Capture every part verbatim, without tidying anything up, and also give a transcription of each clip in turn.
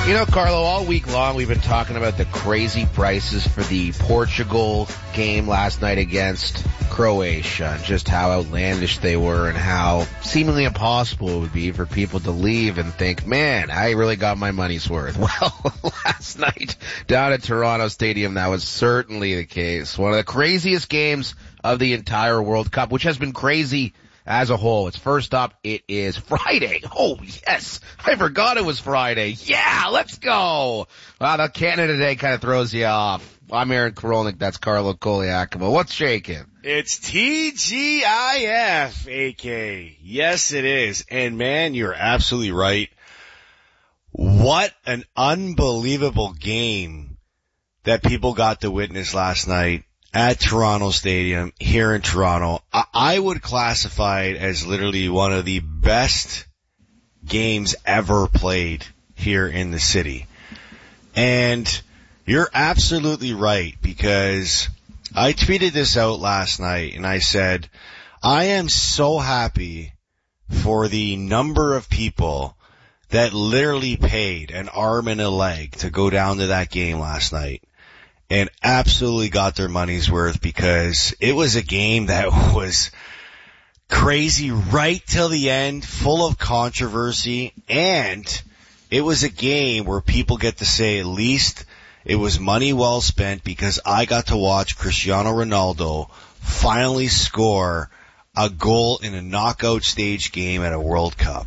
You know, Carlo, all week long we've been talking about the crazy prices for the Portugal game last night against Croatia and just how outlandish they were and how seemingly impossible it would be for people to leave and think, man, I really got my money's worth. Well, last night down at Toronto Stadium, that was certainly the case. One of the craziest games of the entire World Cup, which has been crazy as a whole. It's first up. It is Friday. Oh, yes. I forgot it was Friday. Yeah, let's go. Wow, the Canada Day kind of throws you off. I'm Aaron Korolnik. That's Carlo Koliakova. What's shaking? It's T G I F, A K. Yes, it is. And man, you're absolutely right. What an unbelievable game that people got to witness last night at Toronto Stadium, here in Toronto. I, I would classify it as literally one of the best games ever played here in the city. And you're absolutely right, because I tweeted this out last night and I said, I am so happy for the number of people that literally paid an arm and a leg to go down to that game last night. And absolutely got their money's worth, because it was a game that was crazy right till the end, full of controversy, and it was a game where people get to say at least it was money well spent, because I got to watch Cristiano Ronaldo finally score a goal in a knockout stage game at a World Cup.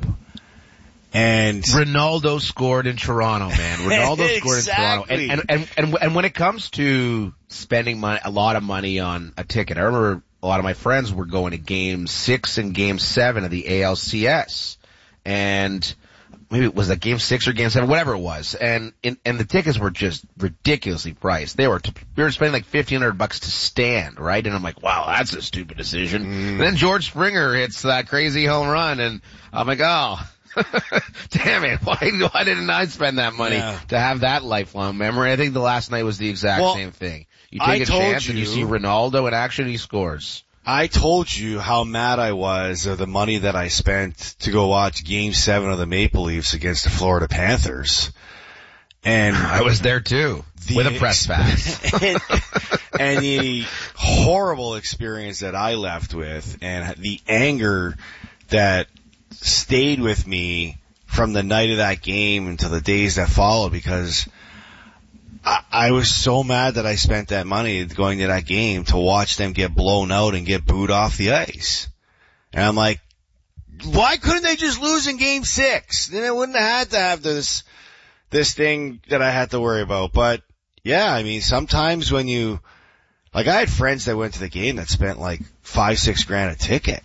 And Ronaldo scored in Toronto, man. Ronaldo exactly. scored in Toronto. And, and, and, and, and when it comes to spending money, a lot of money on a ticket, I remember a lot of my friends were going to game six and game seven of the A L C S. And maybe it was like game six or game seven, whatever it was. And, and, and the tickets were just ridiculously priced. They were, we were spending like fifteen hundred bucks to stand, right? And I'm like, wow, that's a stupid decision. Mm. And then George Springer hits that crazy home run and I'm like, oh. Damn it, why, why didn't I spend that money yeah. to have that lifelong memory? I think the last night was the exact well, same thing. You take I a chance you, and you see Ronaldo in action, he scores. I told you how mad I was of the money that I spent to go watch Game seven of the Maple Leafs against the Florida Panthers. And I was there too, the, with a press pass. and, and the horrible experience that I left with, and the anger that stayed with me from the night of that game until the days that followed, because I, I was so mad that I spent that money going to that game to watch them get blown out and get booed off the ice. And I'm like, why couldn't they just lose in game six? Then I wouldn't have had to have this, this thing that I had to worry about. But yeah, I mean, sometimes when you, like I had friends that went to the game that spent like five, six grand a ticket.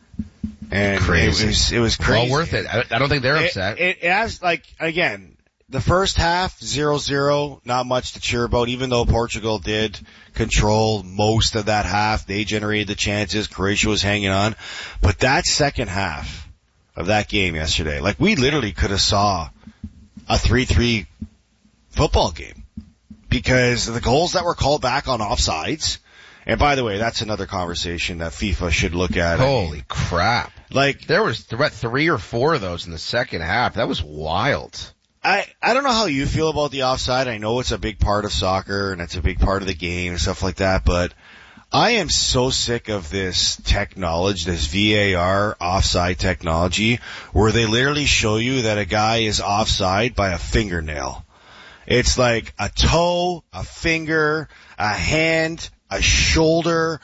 And crazy. it was, it was crazy. Well worth it. I, I don't think they're it, upset. It, it has, like, again, the first half, zero zero, not much to cheer about, even though Portugal did control most of that half. They generated the chances. Croatia was hanging on. But that second half of that game yesterday, like, we literally could have saw a three three football game, because the goals that were called back on offsides. And by the way, that's another conversation that FIFA should look at. Holy I mean, crap. Like, there was th- three or four of those in the second half. That was wild. I, I don't know how you feel about the offside. I know it's a big part of soccer and it's a big part of the game and stuff like that, but I am so sick of this technology, this V A R offside technology, where they literally show you that a guy is offside by a fingernail. It's like a toe, a finger, a hand, a shoulder,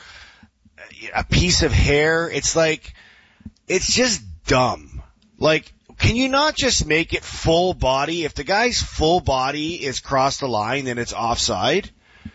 a piece of hair. It's like, it's just dumb. Like, can you not just make it full body? If the guy's full body is crossed the line, then it's offside.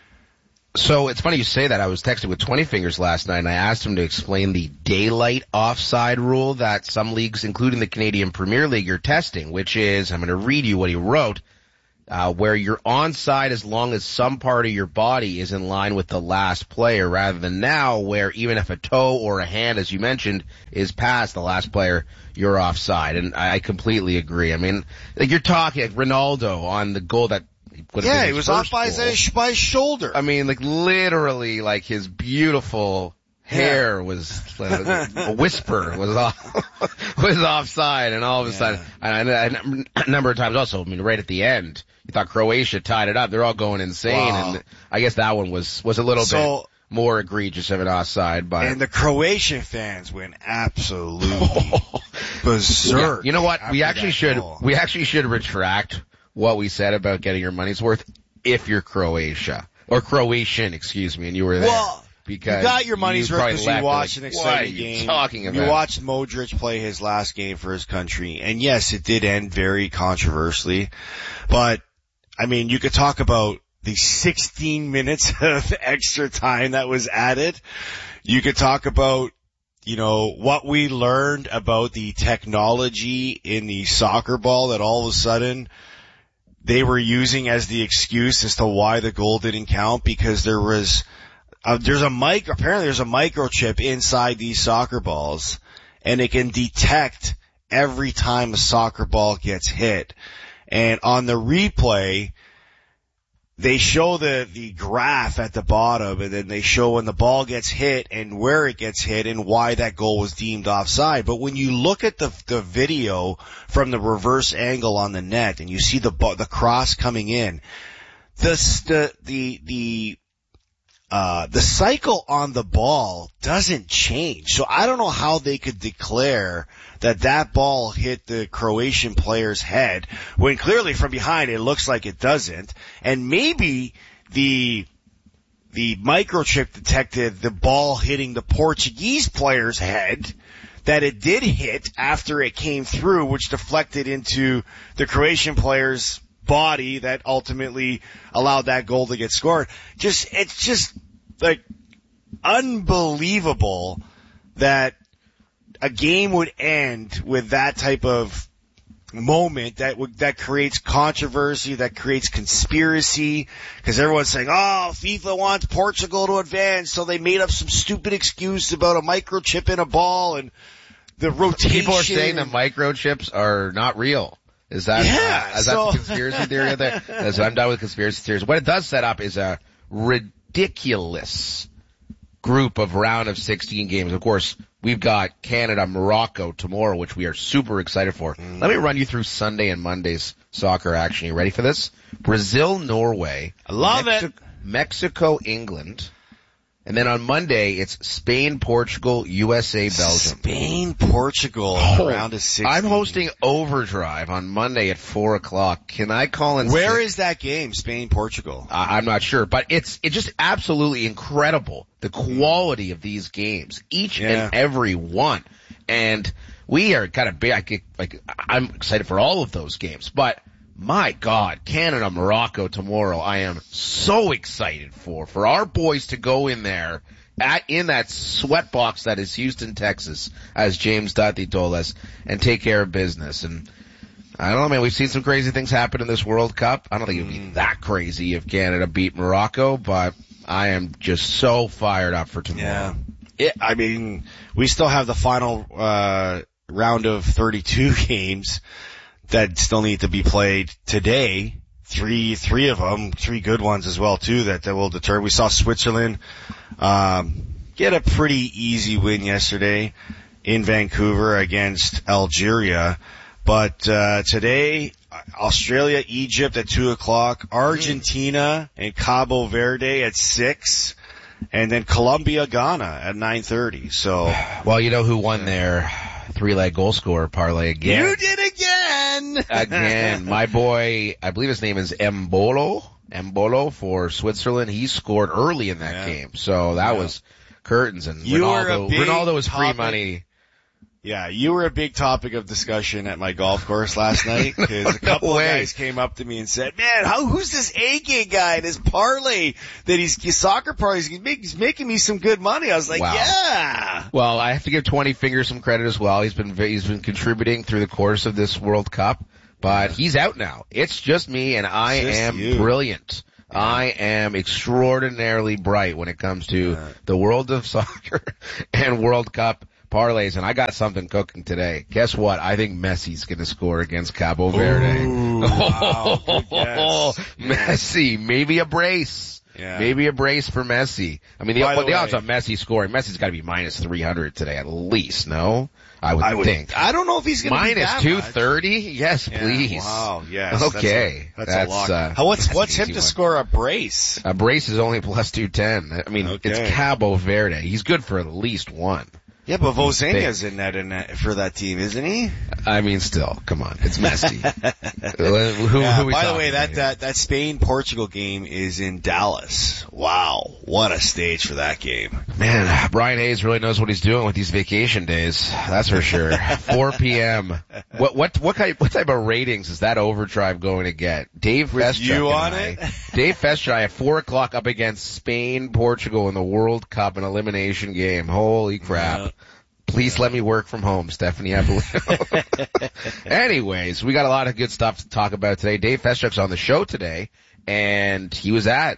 So it's funny you say that. I was texting with twenty fingers last night and I asked him to explain the daylight offside rule that some leagues, including the Canadian Premier League, are testing, which is, I'm going to read you what he wrote. Uh, where you're onside as long as some part of your body is in line with the last player, rather than now where even if a toe or a hand, as you mentioned, is past the last player, you're offside. And I completely agree. I mean, like you're talking like Ronaldo on the goal that yeah, he was off by his, by his shoulder. I mean, like literally like his beautiful hair yeah. was, uh, a whisper was off, was offside, and all of a yeah. sudden, and I, I, a number of times also, I mean, right at the end, you thought Croatia tied it up. They're all going insane, wow. and I guess that one was, was a little so, bit more egregious of an offside, but. And the Croatian fans went absolutely berserk. Yeah. You know what? We actually should, goal. we actually should retract what we said about getting your money's worth if you're Croatia. Or Croatian, excuse me, and you were there. Well, because you got your money's you worth because you watched like, an exciting what game. You talking about? You watched Modric play his last game for his country, and yes, it did end very controversially. But I mean, you could talk about the sixteen minutes of extra time that was added. You could talk about, you know, what we learned about the technology in the soccer ball that all of a sudden they were using as the excuse as to why the goal didn't count, because there was, uh, there's a mic, apparently there's a microchip inside these soccer balls, and it can detect every time a soccer ball gets hit. And on the replay, they show the, the graph at the bottom, and then they show when the ball gets hit and where it gets hit and why that goal was deemed offside. But when you look at the, the video from the reverse angle on the net and you see the, the cross coming in, the, the, the, the, uh, the cycle on the ball doesn't change. So I don't know how they could declare that that ball hit the Croatian player's head when clearly from behind it looks like it doesn't. And maybe the, the microchip detected the ball hitting the Portuguese player's head, that it did hit after it came through, which deflected into the Croatian player's body that ultimately allowed that goal to get scored. Just, it's just like unbelievable that a game would end with that type of moment that would, that creates controversy, that creates conspiracy, because everyone's saying, oh, FIFA wants Portugal to advance, so they made up some stupid excuse about a microchip in a ball and the rotation. People are saying that microchips are not real. Is that, yeah, uh, is so... that the conspiracy theory there? So I'm done with conspiracy theories. What it does set up is a ridiculous group of round of sixteen games. Of course, we've got Canada, Morocco tomorrow, which we are super excited for. Mm. Let me run you through Sunday and Monday's soccer action. You ready for this? Brazil, Norway. I love Mexi- it. Mexico, England. And then on Monday, it's Spain, Portugal, U S A, Belgium. Spain, Portugal, oh, round of sixteen. I'm hosting Overdrive on Monday at four o'clock. Can I call in? Where six? is that game? Spain, Portugal? Uh, I'm not sure, but it's it's just absolutely incredible, the quality of these games, each yeah. and every one. And we are kind of big. I get, like I'm excited for all of those games, but my God, Canada, Morocco tomorrow, I am so excited for, for our boys to go in there at, in that sweatbox that is Houston, Texas, as James Duthie told us, and take care of business. And I don't know, man, we've seen some crazy things happen in this World Cup. I don't think it would be that crazy if Canada beat Morocco, but I am just so fired up for tomorrow. Yeah. It, I mean, we still have the final, uh, round of thirty-two games that still need to be played today. Three, three of them, three good ones as well too, that, that will deter. We saw Switzerland, um, get a pretty easy win yesterday in Vancouver against Algeria. But, uh, today, Australia, Egypt at two o'clock, Argentina and Cabo Verde at six, and then Colombia, Ghana at nine thirty. So. Well, you know who won their three-leg goal scorer parlay again? You did again! Again. My boy, I believe his name is Mbolo, Mbolo for Switzerland. He scored early in that yeah. game. So that yeah. was curtains, and you Ronaldo, Ronaldo was free topic. money. Yeah, you were a big topic of discussion at my golf course last night, because a couple no of guys came up to me and said, man, how, who's this A K guy, this parlay that he's, his soccer parlays, he's, make, he's making me some good money. I was like, wow. yeah. Well, I have to give twenty Fingers some credit as well. He's been, he's been contributing through the course of this World Cup, but he's out now. It's just me, and I just am you. brilliant. Yeah. I am extraordinarily bright when it comes to yeah. the world of soccer and World Cup parlays, and I got something cooking today. Guess what? I think Messi's going to score against Cabo Verde. Ooh, wow, good guess. Messi, maybe a brace. Yeah. Maybe a brace for Messi. I mean, the, By but the the way- odds on Messi scoring, Messi's got to be minus three hundred today at least, no? I would, I would think. I don't know if he's going to be Minus that two much. thirty? Yes, Yeah, please. Wow, yes. Okay. That's a, that's That's, a lot. uh, How, what's that's what's an him easy to one. score a brace? A brace is only plus two ten. I mean, Okay. it's Cabo Verde. He's good for at least one. Yeah, but Vozinha's in that, in that for that team, isn't he? I mean, still, come on. It's Messi. who, Yeah, who we by the talking way, about that, here? that, that Spain-Portugal game is in Dallas. Wow. What a stage for that game. Man, Brian Hayes really knows what he's doing with these vacation days. That's for sure. four p.m. What what what kind what type of ratings is that overdrive going to get? Dave With Feschuk you and on I- it? Dave Feschuk at four o'clock up against Spain, Portugal in the World Cup, an elimination game. Holy crap. Yeah. Please let me work from home, Stephanie Apolino. Anyways, we got a lot of good stuff to talk about today. Dave Feschuk's on the show today, and he was at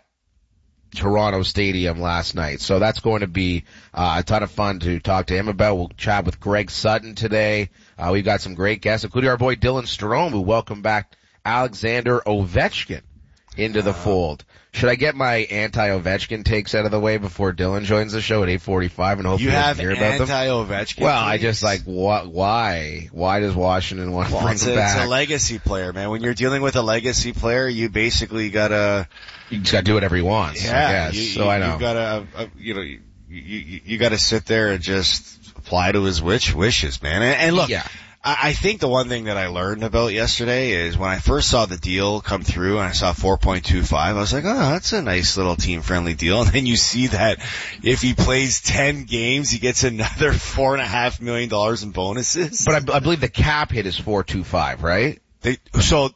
Toronto Stadium last night. So that's going to be uh, a ton of fun to talk to him about. We'll chat with Greg Sutton today. Uh, we've got some great guests, including our boy Dylan Strome, who welcomed back Alexander Ovechkin into the fold. Should I get my anti-Ovechkin takes out of the way before Dylan joins the show at eight forty-five and hopefully You have hear about them? anti-Ovechkin. Well, I takes? just like, what, why? Why does Washington want to Well, bring it's him a, it's back? a legacy player, man. When you're dealing with a legacy player, you basically gotta, You just gotta do whatever he wants, yeah, I guess. you, so you, I know. You gotta, uh, uh, you know, you, you, you gotta sit there and just apply to his wish, wishes, man. And, and look, Yeah. I, I think the one thing that I learned about yesterday is when I first saw the deal come through and I saw four point two five, I was like, oh, that's a nice little team-friendly deal. And then you see that if he plays ten games, he gets another four and a half million dollars in bonuses. But I, I believe the cap hit is four two five, right? They, so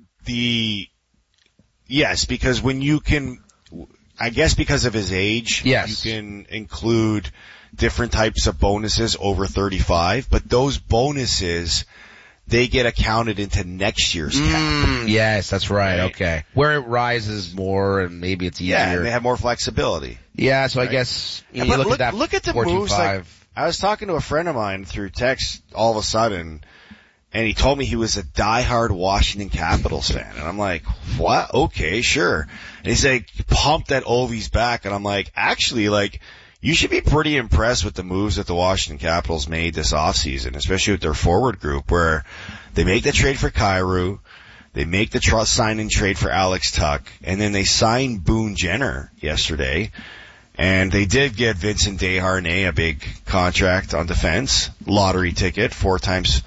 the, yes, because when you can, I guess because of his age, Yes. you can include different types of bonuses over thirty-five, but those bonuses, they get accounted into next year's cap. Mm, yes, that's right. Right. Okay. Where it rises more and maybe it's easier. Yeah, and they have more flexibility. yeah, so I Right. guess you, Yeah, know, you but look, look- at that look at the four two moves, like- five. I was talking to a friend of mine through text all of a sudden, and he told me he was a diehard Washington Capitals fan. And I'm like, what? Okay, sure. And he's like, pumped that Ovi's back. And I'm like, actually, like, you should be pretty impressed with the moves that the Washington Capitals made this offseason, especially with their forward group, where they make the trade for Kyrou, they make the trust sign and trade for Alex Tuck, and then they sign Boone Jenner yesterday. And they did get Vincent Desharnais a big contract on defense, lottery ticket, four times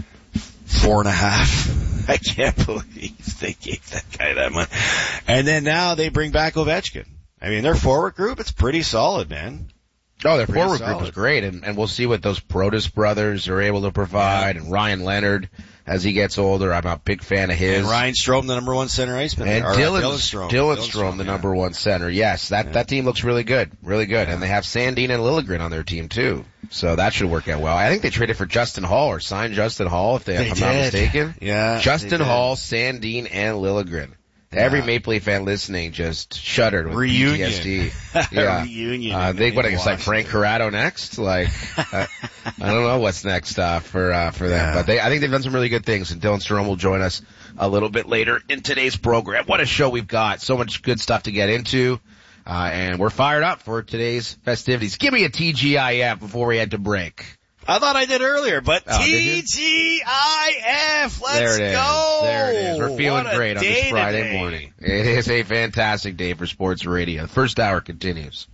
four and a half. I can't believe they gave that guy that money. And then now they bring back Ovechkin. I mean, their forward group, it's pretty solid, man. Oh, their Pretty forward group solid. was great, and, and we'll see what those Protas brothers are able to provide, and Ryan Leonard as he gets older. I'm a big fan of his. And Ryan Strome, the number one center iceman. And Or, uh, Dylan, Dylan Strome, Strome. Dylan Dylan Strome, the yeah. number one center. Yes, that, Yeah. that team looks really good, really good. Yeah. And they have Sandin and Liljegren on their team too. So that should work out well. I think they traded for Justin Hall or signed Justin Hall if, they, They if I'm not did. mistaken. Yeah. Justin they did. Hall, Sandin, and Liljegren. Every Yeah. Maple Leaf fan listening just shuddered with Reunion. P T S D. Yeah. Reunion. Uh, in- they, what, in it's like Frank Washington. Corrado next? Like, uh, I don't know what's next, uh, for, uh, for them. Yeah. But they, I think they've done some really good things, and Dylan Strome will join us a little bit later in today's program. What a show we've got. So much good stuff to get into. Uh, and we're fired up for today's festivities. Give me a T G I F before we head to break. I thought I did earlier, but Oh, did you? T G I F, let's There it is. go. There it is. We're feeling What a great on day this Friday today. morning. It is a fantastic day for sports radio. The first hour continues.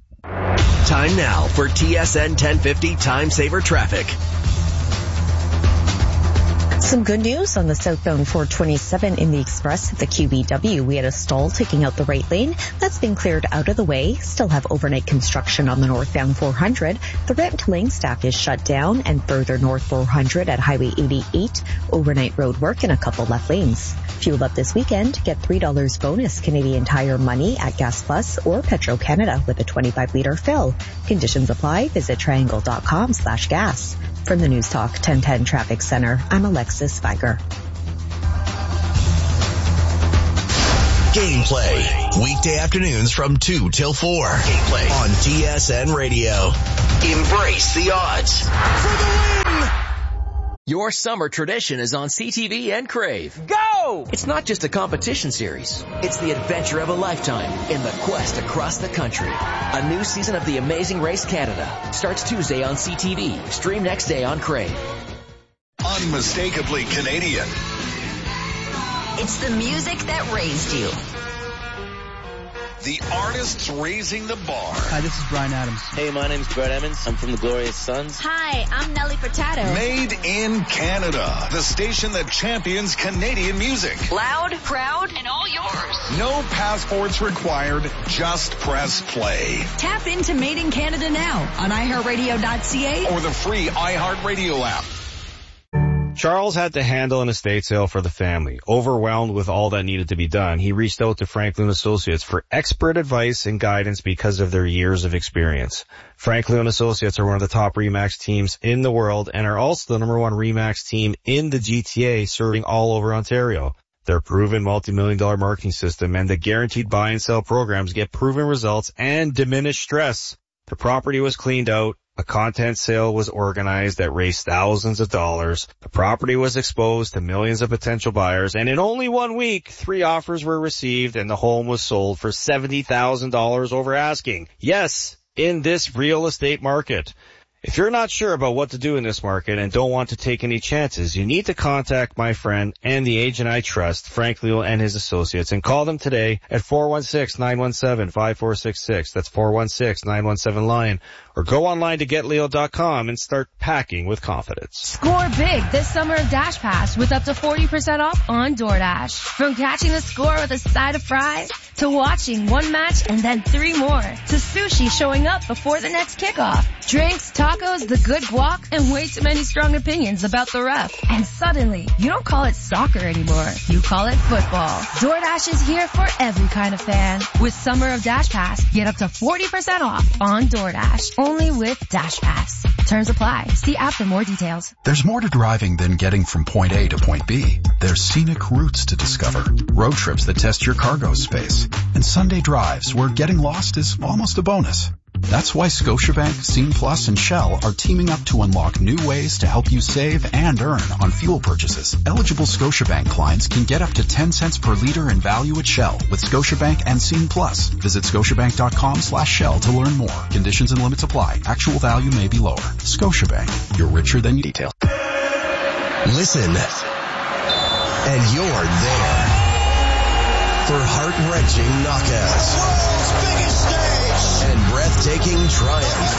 Time now for T S N ten fifty Time Saver Traffic. Some good news on the southbound four twenty-seven in the express at the Q B W. We had a stall taking out the right lane. That's been cleared out of the way. Still have overnight construction on the northbound four hundred. The ramp to Langstaff is shut down, and further north four hundred at Highway eighty-eight. Overnight road work in a couple left lanes. Fuel up this weekend. Get three dollars bonus Canadian Tire money at Gas Plus or Petro-Canada with a twenty-five liter fill. Conditions apply. Visit triangle.com slash gas. From the News Talk ten ten Traffic Center, I'm Alexis Viger. Gameplay. Weekday afternoons from two till four. Gameplay on T S N Radio. Embrace the odds. Your summer tradition is on C T V and Crave. Go! Whoa! It's not just a competition series. It's the adventure of a lifetime in the quest across the country. A new season of The Amazing Race Canada starts Tuesday on C T V. Stream next day on Crave. Unmistakably Canadian. It's the music that raised you. The artists raising the bar. Hi, this is Bryan Adams. Hey, my name's Brett Emmons. I'm from the Glorious Sons. Hi, I'm Nelly Furtado. Made in Canada. The station that champions Canadian music. Loud, proud, and all yours. No passports required. Just press play. Tap into Made in Canada now on i heart radio dot c a or the free iHeartRadio app. Charles had to handle an estate sale for the family. Overwhelmed with all that needed to be done, he reached out to Franklin Associates for expert advice and guidance because of their years of experience. Franklin Associates are one of the top RE/MAX teams in the world and are also the number one RE/MAX team in the G T A, serving all over Ontario. Their proven multi-million dollar marketing system and the guaranteed buy and sell programs get proven results and diminish stress. The property was cleaned out. A content sale was organized that raised thousands of dollars. The property was exposed to millions of potential buyers, and in only one week, three offers were received and the home was sold for seventy thousand dollars over asking. Yes, in this real estate market. If you're not sure about what to do in this market and don't want to take any chances, you need to contact my friend and the agent I trust, Frank Leal and his associates, and call them today at four one six, nine one seven, five four six six. That's four one six, nine one seven, LION. Or go online to get leal dot com and start packing with confidence. Score big this summer of Dash Pass with up to forty percent off on DoorDash. From catching the score with a side of fries, to watching one match and then three more, to sushi showing up before the next kickoff, drinks, tacos, the good guac, and way too many strong opinions about the ref. And suddenly, you don't call it soccer anymore. You call it football. DoorDash is here for every kind of fan. With Summer of Dash Pass, get up to forty percent off on DoorDash. Only with Dash Pass. Terms apply. See app for more details. There's more to driving than getting from point A to point B. There's scenic routes to discover, road trips that test your cargo space, and Sunday drives where getting lost is almost a bonus. That's why Scotiabank, Scene Plus, and Shell are teaming up to unlock new ways to help you save and earn on fuel purchases. Eligible Scotiabank clients can get up to ten cents per liter in value at Shell with Scotiabank and Scene Plus. Visit scotiabank.com slash Shell to learn more. Conditions and limits apply. Actual value may be lower. Scotiabank. You're richer than you detail. Listen, and you're there for heart-wrenching knockouts. World's biggest stage and breathtaking triumph.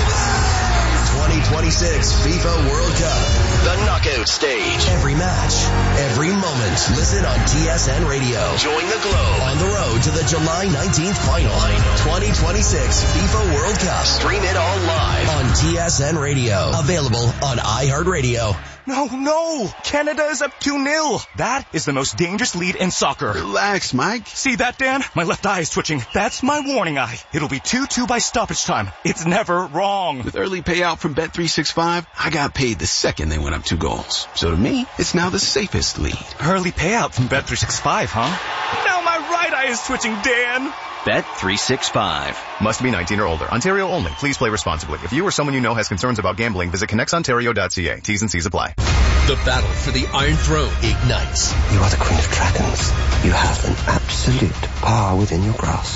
twenty twenty-six FIFA World Cup, the knockout stage. Every match, every moment. Listen on T S N Radio. Join the glow on the road to the July nineteenth final. twenty twenty-six FIFA World Cup. Stream it all live on T S N Radio. Available on iHeartRadio. No, no! Canada is up two nil. That is the most dangerous lead in soccer. Relax, Mike. See that, Dan? My left eye is twitching. That's my warning eye. It'll be two two by stoppage time. It's never wrong. With early payout from Bet three sixty-five, I got paid the second they went up two goals. So to me, it's now the safest lead. Early payout from Bet three sixty-five, huh? Now my right eye is twitching, Dan. Bet three sixty-five. Must be nineteen or older. Ontario only. Please play responsibly. If you or someone you know has concerns about gambling, visit connects ontario dot c a. T's and C's apply. The battle for the Iron Throne ignites. You are the Queen of Dragons. You have an absolute power within your grasp.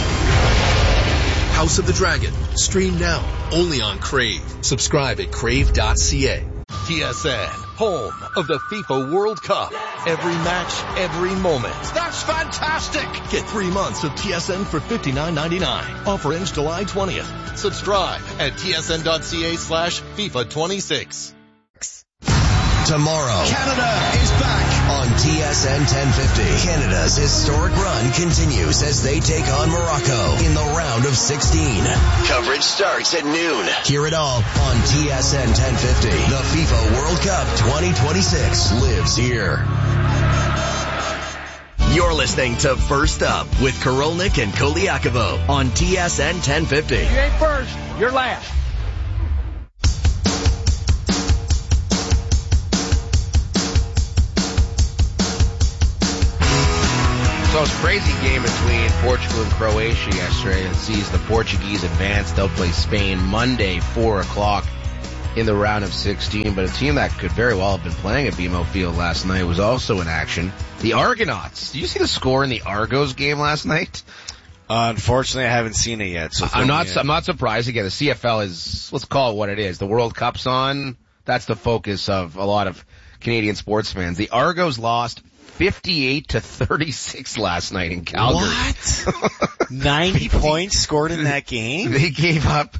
House of the Dragon. Stream now. Only on Crave. Subscribe at crave dot c a. T S N. Home of the FIFA World Cup. Every match, every moment. That's fantastic! Get three months of T S N for fifty-nine ninety-nine. Offer ends July twentieth. Subscribe at T S N dot c a slash FIFA twenty-six. Tomorrow, Canada is back on T S N ten fifty. Canada's historic run continues as they take on Morocco in the round of sixteen. Coverage starts at noon. Hear it all on T S N ten fifty. The FIFA World Cup twenty twenty-six lives here. You're listening to First Up with Korolnik and Koliakovo on T S N ten fifty. You ain't first, you're last. So it was a crazy game between Portugal and Croatia yesterday. It sees the Portuguese advance. They'll play Spain Monday, four o'clock in the round of sixteen, but a team that could very well have been playing at B M O Field last night was also in action. The Argonauts. Did you see the score in the Argos game last night? Uh, unfortunately, I haven't seen it yet. So I'm not. I'm not surprised. Again, the C F L is, let's call it what it is. The World Cup's on. That's the focus of a lot of Canadian sports fans. The Argos lost fifty-eight to thirty-six last night in Calgary. What? ninety points scored in that game? They gave up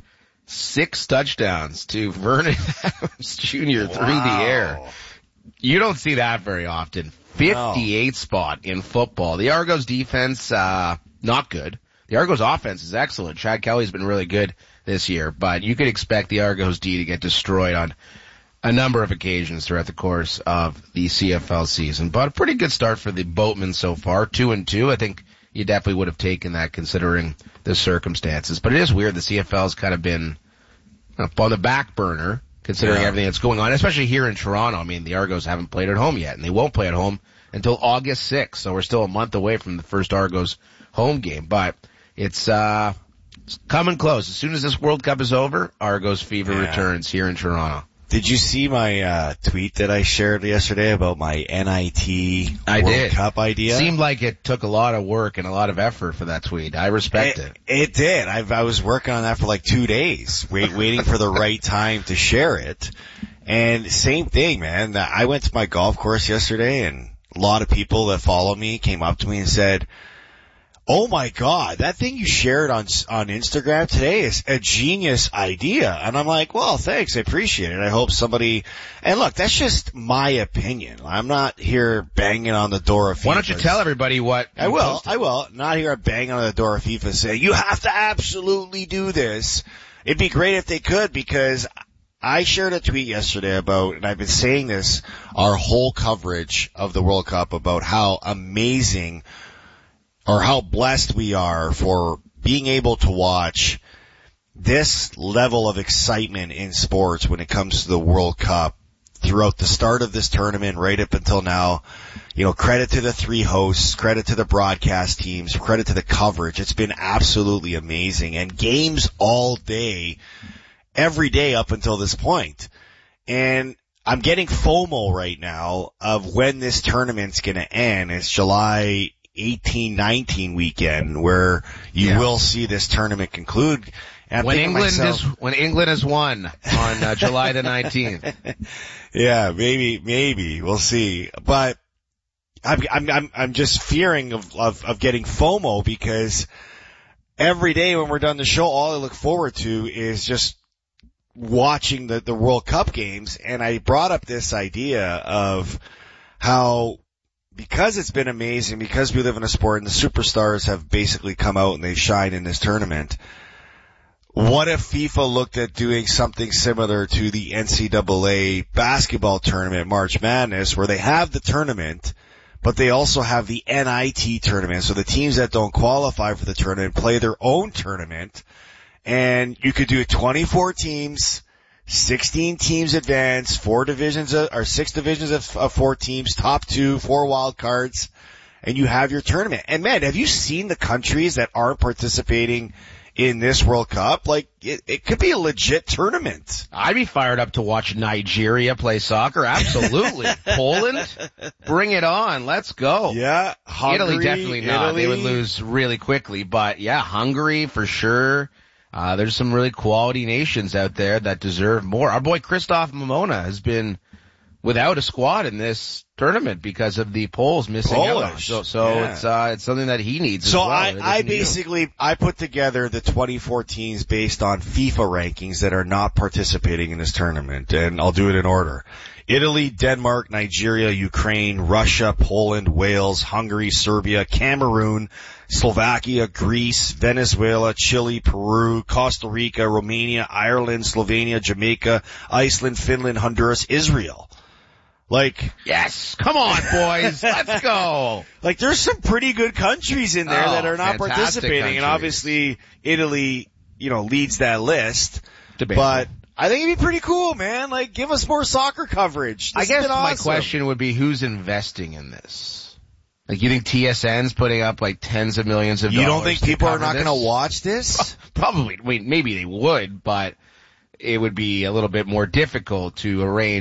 six touchdowns to Vernon Adams Junior Wow. through the air. You don't see that very often. fifty-eight No. spot in football. The Argos defense, uh, not good. The Argos offense is excellent. Chad Kelly's been really good this year, but you could expect the Argos D to get destroyed on a number of occasions throughout the course of the C F L season. But a pretty good start for the Boatmen so far. Two and two. I think you definitely would have taken that considering the circumstances. But it is weird. The C F L has kind of been up on the back burner considering Yeah. everything that's going on, especially here in Toronto. I mean, the Argos haven't played at home yet, and they won't play at home until August sixth. So we're still a month away from the first Argos home game. But it's, uh, it's coming close. As soon as this World Cup is over, Argos fever Yeah. returns here in Toronto. Did you see my uh tweet that I shared yesterday about my N I T I World did. Cup idea? Seemed like it took a lot of work and a lot of effort for that tweet. I respect it. It, it did. I, I was working on that for like two days, wait, waiting for the right time to share it. And same thing, man. I went to my golf course yesterday, and a lot of people that follow me came up to me and said, "Oh my God, that thing you shared on on Instagram today is a genius idea." And I'm like, "Well, thanks, I appreciate it. I hope somebody." And look, that's just my opinion. I'm not here banging on the door of FIFA. Why don't you tell everybody what I you will. posted? I will. Not here banging on the door of FIFA saying, "You have to absolutely do this." It'd be great if they could, because I shared a tweet yesterday about, and I've been saying this our whole coverage of the World Cup, about how amazing or how blessed we are for being able to watch this level of excitement in sports when it comes to the World Cup throughout the start of this tournament right up until now. You know, credit to the three hosts, credit to the broadcast teams, credit to the coverage. It's been absolutely amazing, and games all day, every day up until this point. And I'm getting FOMO right now of when this tournament's going to end. It's July eighteen nineteen weekend where you Yeah. will see this tournament conclude. And I'm When thinking to England myself, is when England has won on uh, July the nineteenth. yeah, maybe, maybe we'll see. But I'm, I'm, I'm, I'm just fearing of, of, of getting FOMO, because every day when we're done the show, all I look forward to is just watching the, the World Cup games. And I brought up this idea of how, because it's been amazing, because we live in a sport and the superstars have basically come out and they shine in this tournament, what if FIFA looked at doing something similar to the N C double A basketball tournament, March Madness, where they have the tournament, but they also have the N I T tournament. So the teams that don't qualify for the tournament play their own tournament, and you could do twenty-four teams, sixteen teams advance, four divisions of, or six divisions of, of four teams, top two, four wild cards, and you have your tournament. And man, have you seen the countries that aren't participating in this World Cup? Like, it, it could be a legit tournament. I'd be fired up to watch Nigeria play soccer. Absolutely. Poland, bring it on. Let's go. Yeah. Hungary, Italy, definitely not. Italy. They would lose really quickly. But yeah, Hungary for sure. Uh, there's some really quality nations out there that deserve more. Our boy Christoph Momona has been without a squad in this tournament because of the Poles missing out on. Polish. So, so Yeah. it's, uh, it's something that he needs as So well. I, It I isn't you. basically, I put together the twenty-four teams based on FIFA rankings that are not participating in this tournament, and I'll do it in order. Italy, Denmark, Nigeria, Ukraine, Russia, Poland, Wales, Hungary, Serbia, Cameroon, Slovakia, Greece, Venezuela, Chile, Peru, Costa Rica, Romania, Ireland, Slovenia, Jamaica, Iceland, Finland, Honduras, Israel. Like, yes, come on, boys, let's go. Like, there's some pretty good countries in there Oh, that are not fantastic participating, countries. and obviously Italy, you know, leads that list. Debatable. But I think it'd be pretty cool, man. Like, give us more soccer coverage. This I guess has been my awesome. question would be, who's investing in this? Like, you think T S N's putting up like tens of millions of You dollars? don't think to people are cover not this? going to watch this? Probably. Wait, maybe they would, but it would be a little bit more difficult to arrange